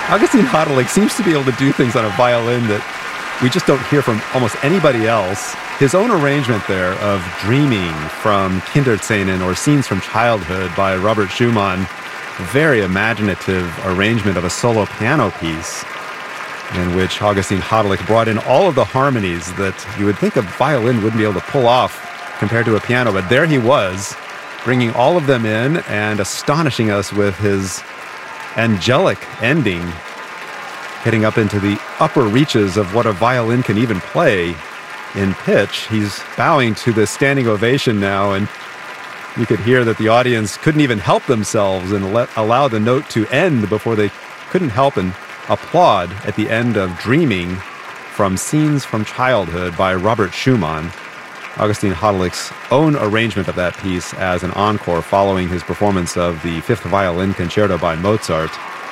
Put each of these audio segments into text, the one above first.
Augustin Hodalik seems to be able to do things on a violin that we just don't hear from almost anybody else. His own arrangement there of Dreaming from Kinderszenen, or Scenes from Childhood by Robert Schumann, a very imaginative arrangement of a solo piano piece in which Augustin Hodalik brought in all of the harmonies that you would think a violin wouldn't be able to pull off compared to a piano. But there he was, bringing all of them in and astonishing us with his angelic ending, getting up into the upper reaches of what a violin can even play in pitch. He's bowing to the standing ovation now, and you could hear that the audience couldn't even help themselves and allow the note to end before they couldn't help and applaud at the end of Dreaming from Scenes from Childhood by Robert Schumann, Augustin Hodalik's own arrangement of that piece as an encore following his performance of the Fifth Violin Concerto by Mozart.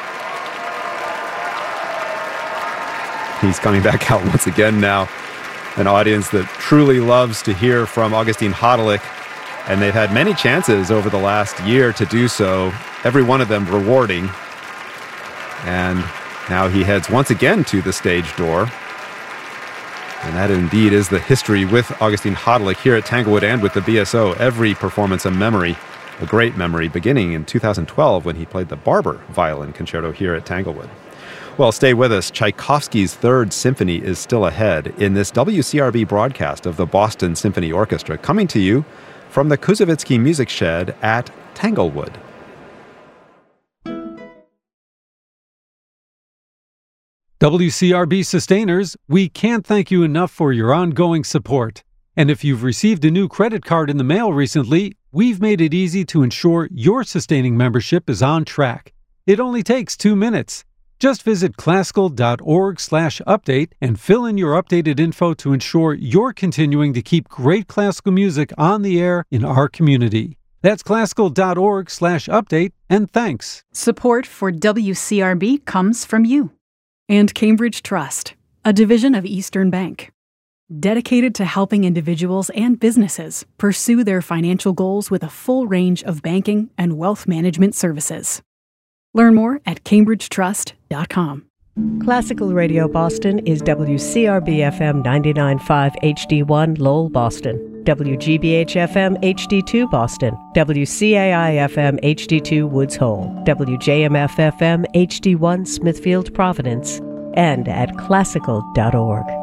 He's coming back out once again now. An audience that truly loves to hear from Augustin Hodalik, and they've had many chances over the last year to do so, every one of them rewarding. And now he heads once again to the stage door. And that indeed is the history with Augustin Hodalik here at Tanglewood and with the BSO. Every performance a memory, a great memory, beginning in 2012 when he played the Barber Violin Concerto here at Tanglewood. Well, stay with us. Tchaikovsky's Third Symphony is still ahead in this WCRB broadcast of the Boston Symphony Orchestra, coming to you from the Kuzovitsky Music Shed at Tanglewood. WCRB sustainers, we can't thank you enough for your ongoing support. And if you've received a new credit card in the mail recently, we've made it easy to ensure your sustaining membership is on track. It only takes 2 minutes. Just visit classical.org/update and fill in your updated info to ensure you're continuing to keep great classical music on the air in our community. That's classical.org/update, and thanks. Support for WCRB comes from you. And Cambridge Trust, a division of Eastern Bank, dedicated to helping individuals and businesses pursue their financial goals with a full range of banking and wealth management services. Learn more at cambridgetrust.com. Classical Radio Boston is WCRB-FM 99.5 HD1 Lowell, Boston, WGBH-FM HD2 Boston, WCAI-FM HD2 Woods Hole, WJMF-FM HD1 Smithfield, Providence, and at classical.org.